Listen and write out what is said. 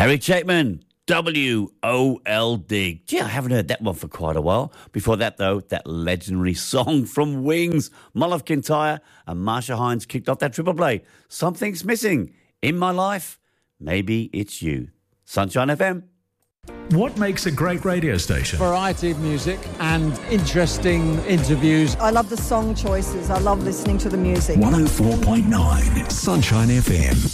Harry Chapman, W.O.L.D. Gee, I haven't heard that one for quite a while. Before that, though, that legendary song from Wings. Mullif Kintyre and Marsha Hines kicked off that triple play. Something's missing in my life. Maybe it's you. Sunshine FM. What makes a great radio station? Variety of music and interesting interviews. I love the song choices. I love listening to the music. 104.9 Sunshine FM.